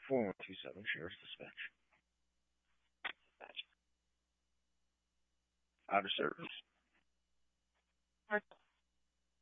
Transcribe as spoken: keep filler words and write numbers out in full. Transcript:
four one two seven, Sheriff's Dispatch. Out of service.